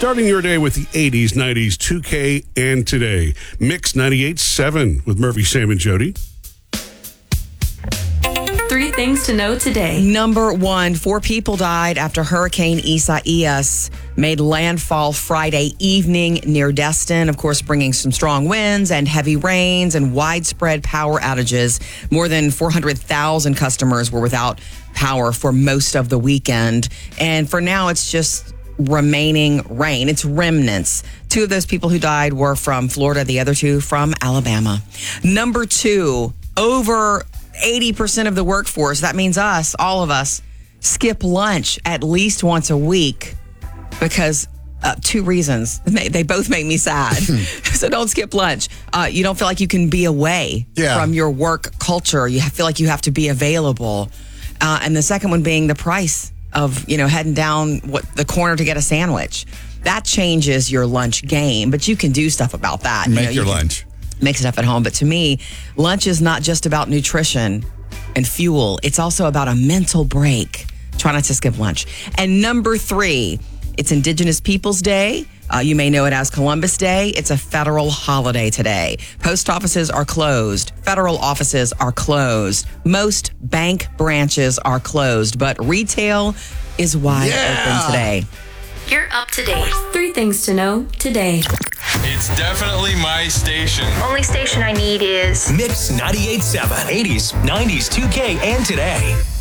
Starting your day with the 80s, 90s, 2K, and today. Mix 98.7 with Murphy, Sam, and Jody. 3 things to know today. Number 1, 4 people died after Hurricane Isaias made landfall Friday evening near Destin, of course, bringing some strong winds and heavy rains and widespread power outages. More than 400,000 customers were without power for most of the weekend. And for now, it's just remaining rain. It's remnants. 2 of those people who died were from Florida, the other 2 from Alabama. Number 2, over 80% of the workforce, that means us, all of us, skip lunch at least once a week because 2 reasons. They both make me sad. So don't skip lunch. You don't feel like you can be away from your work culture. You feel like you have to be available. And the second one being the price of, heading down the corner to get a sandwich. That changes your lunch game, but you can do stuff about that. Make your lunch. Make stuff at home. But to me, lunch is not just about nutrition and fuel. It's also about a mental break. Try not to skip lunch. And number 3, it's Indigenous Peoples Day. You may know it as Columbus Day. It's a federal holiday today. Post offices are closed. Federal offices are closed. Most bank branches are closed, but retail is wide open today. You're up to date. 3 things to know today. It's definitely my station. Only station I need is Mix 98.7. 80s, 90s, 2K, and today.